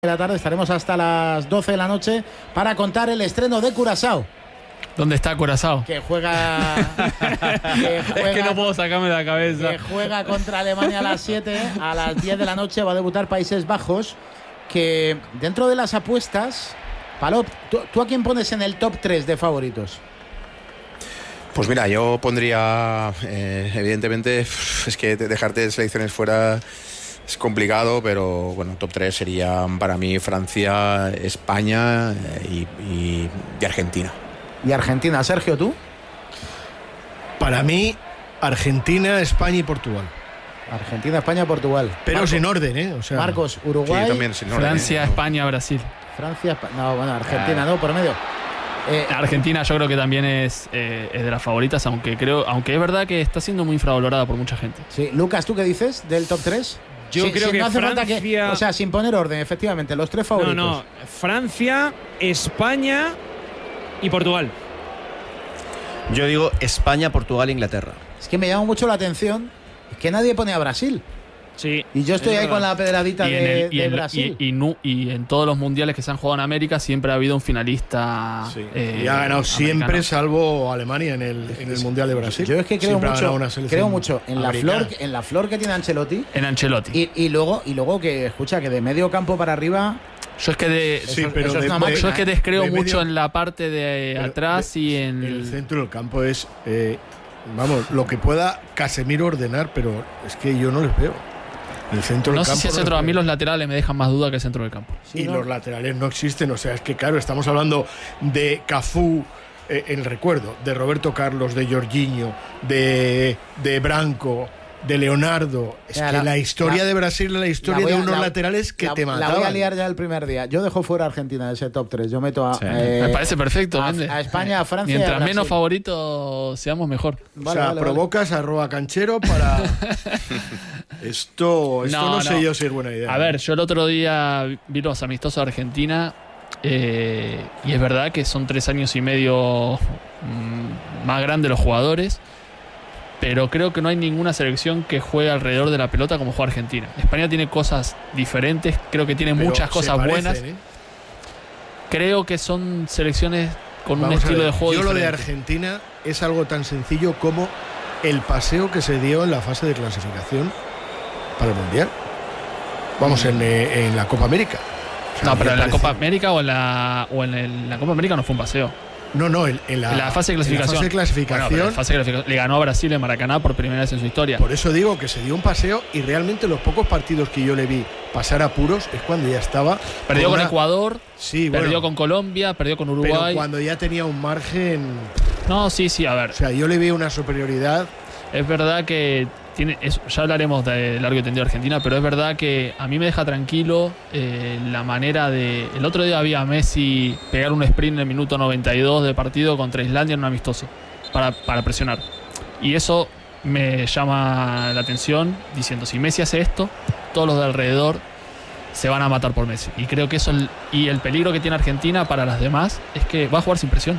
de la tarde, estaremos hasta las 12 de la noche para contar el estreno de Curazao. ¿Dónde está Curazao? Que juega, es que no puedo sacarme de la cabeza. Que juega contra Alemania a las 7, a las 10 de la noche va a debutar Países Bajos, que dentro de las apuestas, Palop, ¿tú a quién pones en el top 3 de favoritos? Pues mira, yo pondría, evidentemente, es que dejarte selecciones fuera es complicado, pero bueno, top 3 serían para mí Francia, España y Argentina. ¿Y Argentina? Sergio, ¿tú? Para mí, Argentina, España y Portugal. Argentina, España, Portugal. Pero Marcos, sin orden, ¿eh? O sea, Marcos, Uruguay. Sí, también sin orden, Francia, España, Brasil. Francia, no, bueno, Argentina, no, por medio. Argentina yo creo que también es de las favoritas, aunque es verdad que está siendo muy infravalorada por mucha gente. Sí, Lucas, ¿tú qué dices del top 3? Yo creo que no hace Francia... falta que, o sea, sin poner orden, efectivamente, los tres favoritos. No, Francia, España y Portugal. Yo digo España, Portugal e Inglaterra. Es que me llama mucho la atención que nadie pone a Brasil. Sí. Y yo estoy ahí con la pedradita de Brasil. Y en todos los mundiales que se han jugado en América siempre ha habido un finalista. Sí. Y ha ganado siempre, americano, salvo Alemania en el Mundial de Brasil. Yo es que creo mucho en la flor que tiene Ancelotti. En Ancelotti. Y luego que, escucha, que de medio campo para arriba. Yo es que descreo mucho en la parte de atrás y en el centro del campo es lo que pueda Casemiro ordenar, pero es que yo no les veo. El centro del campo, sé si el centro, a mí los laterales me dejan más duda que el centro del campo. Sí, y los laterales no existen, o sea, es que claro, estamos hablando de Cafú, el recuerdo, de Roberto Carlos, de Jorginho, de Branco, de Leonardo. Es que la historia de Brasil, la historia de unos laterales que te mataban. La voy a liar ya el primer día. Yo dejo fuera a Argentina de ese top 3. Yo meto a... me parece perfecto. A España, a Francia. Mientras menos favoritos seamos mejor. Provocas @canchero para... Esto no sé yo si es buena idea. A ver, yo el otro día vi los amistosos de Argentina y es verdad que son 3 años y medio más grandes los jugadores. Pero creo que no hay ninguna selección que juegue alrededor de la pelota como juega Argentina. España tiene cosas diferentes, creo que tiene muchas cosas buenas. Creo que son selecciones con un estilo de juego diferente. Lo de Argentina es algo tan sencillo como el paseo que se dio en la fase de clasificación para el Mundial. Vamos, en la Copa América. O sea, pero en la Copa América o en la Copa América no fue un paseo. No, en la fase de clasificación. Bueno, la fase de clasificación le ganó a Brasil en Maracaná por primera vez en su historia. Por eso digo que se dio un paseo y realmente los pocos partidos que yo le vi pasar apuros es cuando ya estaba... Perdió con Ecuador, perdió con Colombia, perdió con Uruguay. Pero cuando ya tenía un margen... No, sí, a ver. O sea, yo le vi una superioridad. Es verdad que ya hablaremos de largo y tendido de Argentina, pero es verdad que a mí me deja tranquilo la manera de... El otro día había a Messi pegar un sprint en el minuto 92 de partido contra Islandia en un amistoso para presionar. Y eso me llama la atención diciendo, si Messi hace esto, todos los de alrededor se van a matar por Messi. Y creo que eso, y el peligro que tiene Argentina para las demás es que va a jugar sin presión.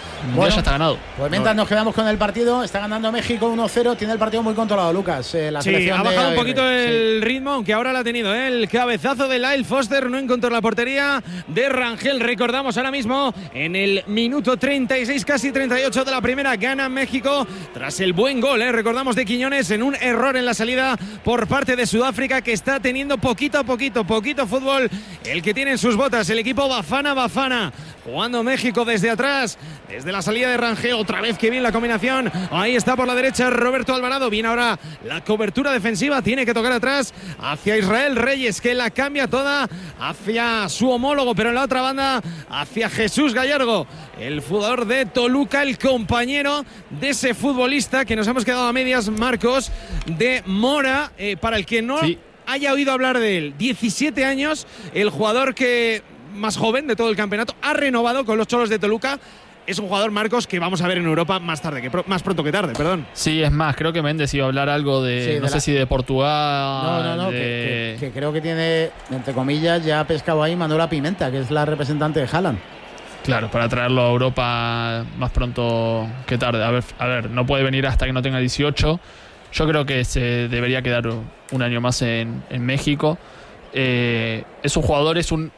Ya está ganado. Pues mientras nos quedamos con el partido, está ganando México 1-0, tiene el partido muy controlado, Lucas. Ha bajado un poquito el ritmo, aunque ahora lo ha tenido. El cabezazo de Lyle Foster no encontró la portería de Rangel. Recordamos ahora mismo en el minuto 36, casi 38 de la primera, gana México tras el buen gol. Recordamos de Quiñones en un error en la salida por parte de Sudáfrica, que está teniendo poquito fútbol el que tiene en sus botas el equipo Bafana. Jugando México desde atrás, desde la salida de Rangel, otra vez que bien la combinación. Ahí está por la derecha Roberto Alvarado. Viene ahora la cobertura defensiva, tiene que tocar atrás hacia Israel Reyes, que la cambia toda hacia su homólogo, pero en la otra banda hacia Jesús Gallardo, el jugador de Toluca, el compañero de ese futbolista que nos hemos quedado a medias, Marcos, de Mora, para el que no haya oído hablar de él. 17 años, el jugador que más joven de todo el campeonato, ha renovado con los Cholos de Toluca. Es un jugador, Marcos, que vamos a ver en Europa más pronto que tarde, perdón. Sí, es más, creo que Méndez iba a hablar algo de, sé si de Portugal. No, que creo que tiene, entre comillas, ya ha pescado ahí Manuela Pimenta, que es la representante de Haaland. Claro, para traerlo a Europa más pronto que tarde. A ver, no puede venir hasta que no tenga 18. Yo creo que se debería quedar un año más en México. Es un jugador, es un